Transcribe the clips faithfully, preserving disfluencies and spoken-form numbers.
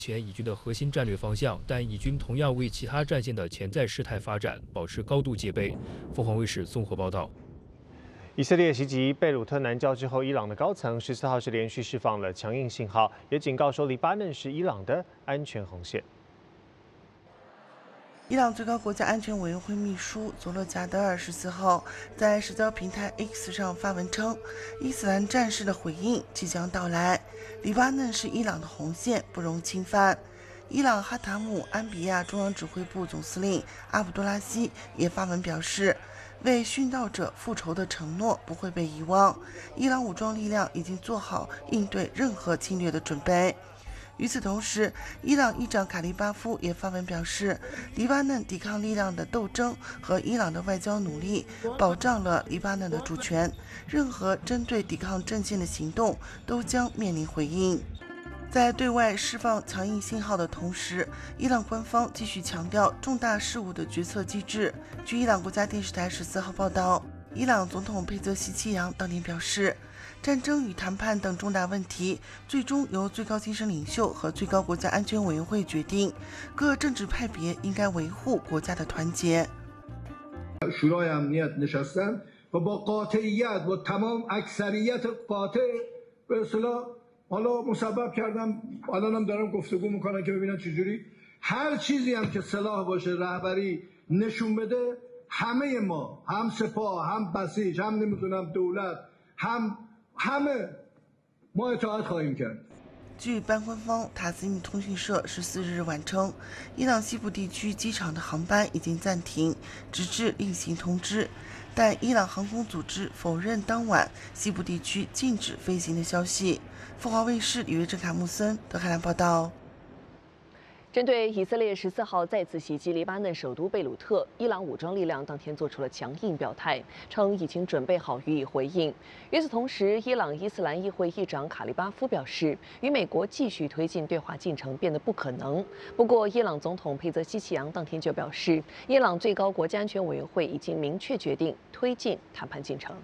前以军的核心战略方向，但以军同样为其他战线的潜在事态发展保持高度戒备。凤凰卫视综合报道。 以色列袭击贝鲁特南郊之后，伊朗的高层十四号是连续释放了强硬信号，也警告说黎巴嫩是伊朗的安全红线。 伊朗最高国家安全委员会秘书佐洛贾德尔十四号在社交平台 X 上发文称，伊斯兰战士的回应即将到来，黎巴嫩是伊朗的红线，不容侵犯。伊朗哈塔姆安比亚中央指挥部总司令阿卜杜拉希也发文表示，为殉道者复仇的承诺不会被遗忘，伊朗武装力量已经做好应对任何侵略的准备。与此同时，伊朗议长卡利巴夫也发文表示，黎巴嫩抵抗力量的斗争和伊朗的外交努力保障了黎巴嫩的主权，任何针对抵抗阵线的行动都将面临回应。在对外释放强硬信号的同时，伊朗官方继续强调重大事务的决策机制。据伊朗国家电视台十四号报道，伊朗总统佩泽西奇扬当天表示，战争与谈判等重大问题最终由最高精神领袖和最高国家安全委员会决定，各政治派别应该维护国家的团结。 شورای امنیت نشستن و با قاطعیت و تمام اکثریت قاطع به اصطلاح حالا مسبب کردم الانم دارم گفتگو میکنن که ببینن چجوری هر چیزی هم که صلاح باشه رهبری نشون بده همه ما هم سپاه هم بسیج هم نمیدونم دولت هم همه ما اطاعت خواهیم کرد。 据班官方塔斯米通讯社十四日晚称，伊朗西部地区机场的航班已经暂停，直至另行通知。但伊朗航空组织否认当晚西部地区禁止飞行的消息。凤凰卫视李约正卡穆森德黑兰报道。 针对以色列十四号再次袭击黎巴嫩首都贝鲁特，伊朗武装力量当天做出了强硬表态，称已经准备好予以回应。与此同时，伊朗伊斯兰议会议长卡利巴夫表示，与美国继续推进对话进程变得不可能。不过，伊朗总统佩泽西奇扬当天就表示，伊朗最高国家安全委员会已经明确决定推进谈判进程。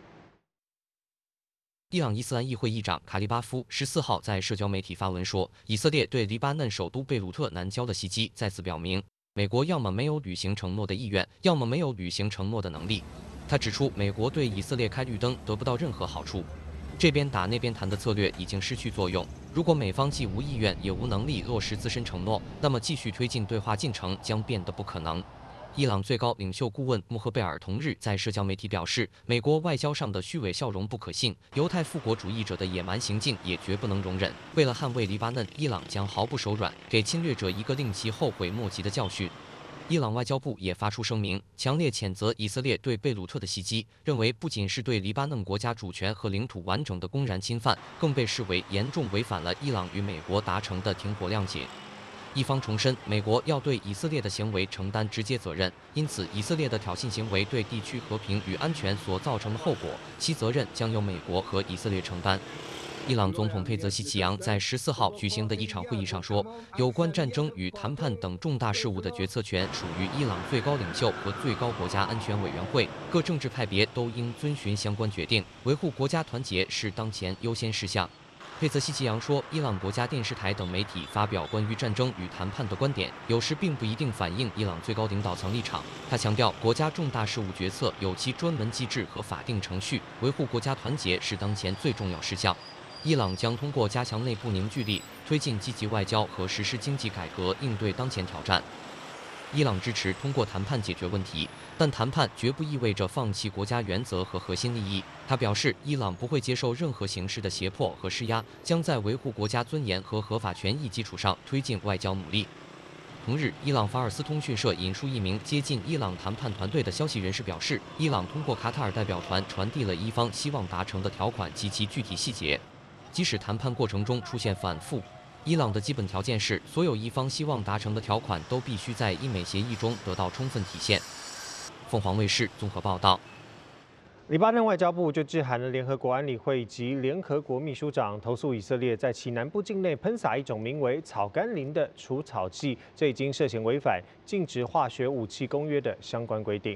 伊朗伊斯兰议会议长卡利巴夫十四号在社交媒体发文说，以色列对黎巴嫩首都贝鲁特南郊的袭击再次表明，美国要么没有履行承诺的意愿，要么没有履行承诺的能力。他指出，美国对以色列开绿灯得不到任何好处，这边打那边谈的策略已经失去作用。如果美方既无意愿也无能力落实自身承诺，那么继续推进对话进程将变得不可能。 伊朗最高领袖顾问穆赫贝尔同日在社交媒体表示，美国外交上的虚伪笑容不可信，犹太复国主义者的野蛮行径也绝不能容忍。为了捍卫黎巴嫩，伊朗将毫不手软，给侵略者一个令其后悔莫及的教训。伊朗外交部也发出声明，强烈谴责以色列对贝鲁特的袭击，认为不仅是对黎巴嫩国家主权和领土完整的公然侵犯，更被视为严重违反了伊朗与美国达成的停火谅解。 一方重申，美国要对以色列的行为承担直接责任，因此以色列的挑衅行为对地区和平与安全所造成的后果，其责任将由美国和以色列承担。伊朗总统佩泽西奇扬在十四号举行的一场会议上说，有关战争与谈判等重大事务的决策权属于伊朗最高领袖和最高国家安全委员会，各政治派别都应遵循相关决定，维护国家团结是当前优先事项。 佩泽西奇扬说，伊朗国家电视台等媒体发表关于战争与谈判的观点，有时并不一定反映伊朗最高领导层立场。他强调，国家重大事务决策有其专门机制和法定程序，维护国家团结是当前最重要事项。伊朗将通过加强内部凝聚力，推进积极外交和实施经济改革，应对当前挑战。 伊朗支持通过谈判解决问题，但谈判绝不意味着放弃国家原则和核心利益。他表示，伊朗不会接受任何形式的胁迫和施压，将在维护国家尊严和合法权益基础上推进外交努力。同日，伊朗法尔斯通讯社引述一名接近伊朗谈判团队的消息人士表示，伊朗通过卡塔尔代表团传递了伊方希望达成的条款及其具体细节，即使谈判过程中出现反复。 伊朗的基本条件是，所有一方希望达成的条款都必须在伊美协议中得到充分体现。凤凰卫视综合报道。 黎巴嫩外交部就致函了联合国安理会及联合国秘书长，投诉以色列在其南部境内喷洒一种名为草甘膦的除草剂，这已经涉嫌违反禁止化学武器公约的相关规定。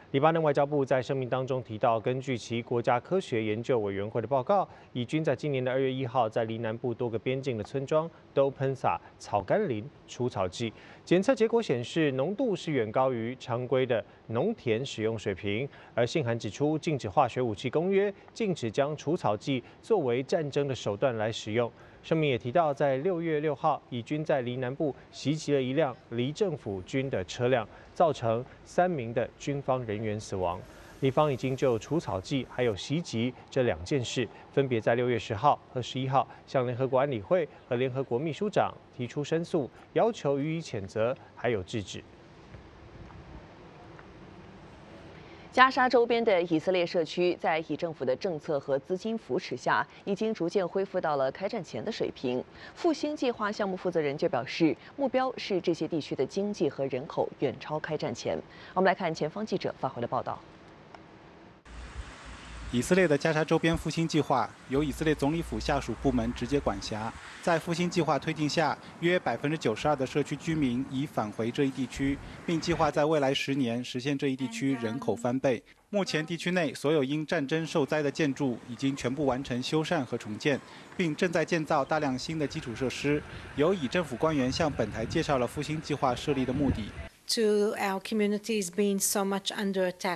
黎巴嫩外交部在声明当中提到，根据其国家科学研究委员会的报告，以军在今年的二月一号在黎南部多个边境的村庄都喷洒草甘膦除草剂，检测结果显示浓度是远高于常规的农田使用水平。而信函指出，禁止化学武器公约禁止将除草剂作为战争的手段来使用。声明也提到，在六月六号，以军在黎南部袭击了一辆黎政府军的车辆，造成三名的军方人员死亡。黎方已经就除草剂还有袭击这两件事，分别在六月十号和十一号向联合国安理会和联合国秘书长提出申诉，要求予以谴责还有制止。 加沙周边的以色列社区，在以政府的政策和资金扶持下，已经逐渐恢复到了开战前的水平。复兴计划项目负责人就表示，目标是这些地区的经济和人口远超开战前。我们来看前方记者发回的报道。 以色列的加沙周边复兴计划由以色列总理府下属部门直接管辖。在复兴计划推进下，约百分之九十二的社区居民已返回这一地区，并计划在未来十年实现这一地区人口翻倍。目前，地区内所有因战争受灾的建筑已经全部完成修缮和重建，并正在建造大量新的基础设施。由以政府官员向本台介绍了复兴计划设立的目的。 To our communities being so much under attack.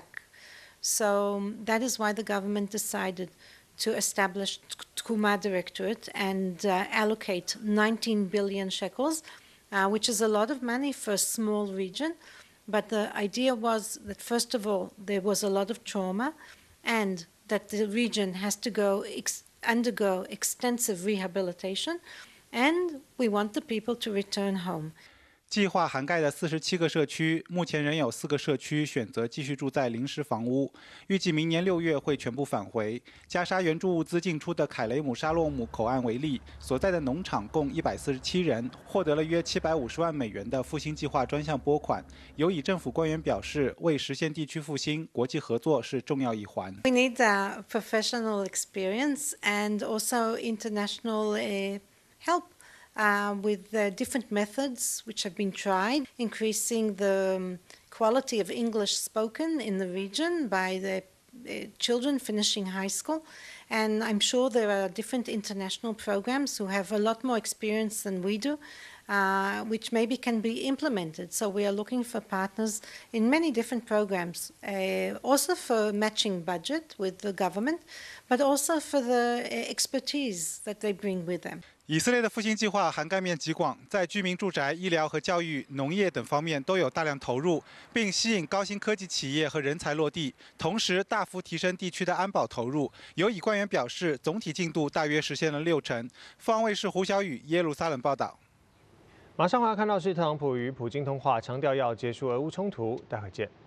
So that is why the government decided to establish Tkuma Directorate and uh, allocate nineteen billion shekels, uh, which is a lot of money for a small region. But the idea was that, first of all, there was a lot of trauma and that the region has to go ex undergo extensive rehabilitation, and we want the people to return home. 计划涵盖的四十七个社区，目前仍有四个社区选择继续住在临时房屋，预计明年六月会全部返回。加沙援助物资进出的凯雷姆沙洛姆口岸为例，所在的农场共一百四十七人获得了约七百五十万美元的复兴计划专项拨款。有以政府官员表示，为实现地区复兴，国际合作是重要一环。 We need uh, professional experience and also international uh, help. Uh, with uh, different methods which have been tried, increasing the um, quality of English spoken in the region by the uh, children finishing high school. And I'm sure there are different international programs who have a lot more experience than we do, uh, which maybe can be implemented. So we are looking for partners in many different programs, uh, also for matching budget with the government, but also for the uh, expertise that they bring with them. 以色列的复兴计划涵盖面极广，在居民住宅、医疗和教育、农业等方面都有大量投入，并吸引高新科技企业和人才落地，同时大幅提升地区的安保投入。有以官员表示，总体进度大约实现了六成。凤凰卫视胡小雨耶路撒冷报道。 马上我要看到是特朗普与普京通话，强调要结束俄乌冲突。待会见。